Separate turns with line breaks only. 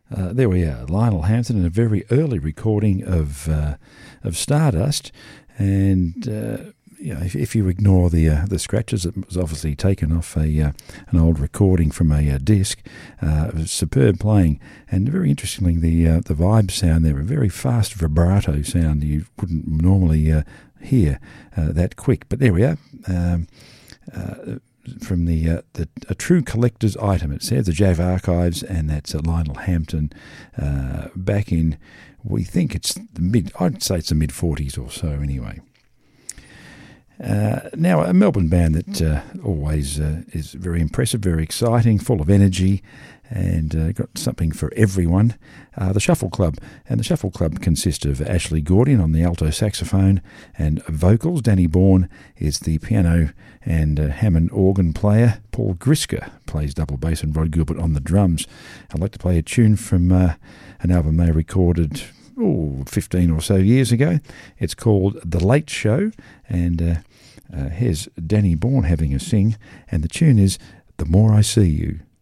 There we are, Lionel Hampton in a very early recording of Stardust, and if you ignore the scratches, it was obviously taken off an old recording from a disc. It was superb playing, and very interestingly, the vibe sound there, a very fast vibrato sound you wouldn't normally hear that quick. But there we are. From a true collector's item, it says the JAV Archives, and that's Lionel Hampton back in, we think it's I'd say it's the mid-40s or so anyway. Now, a Melbourne band that always is very impressive, very exciting, full of energy, and got something for everyone. The Shuffle Club. And the Shuffle Club consists of Ashley Gordian on the alto saxophone and vocals. Danny Bourne is the piano and Hammond organ player. Paul Grisker plays double bass, and Rod Gilbert on the drums. I'd like to play a tune from an album they recorded 15 or so years ago. It's called The Late Show, and here's Danny Bourne having a sing, and the tune is The More I See You.